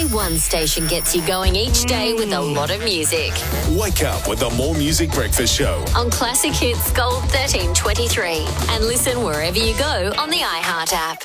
Only one station gets you going each day with a lot of music. Wake up with the More Music Breakfast Show On Classic Hits Gold 1323. And listen wherever you go on the iHeart app.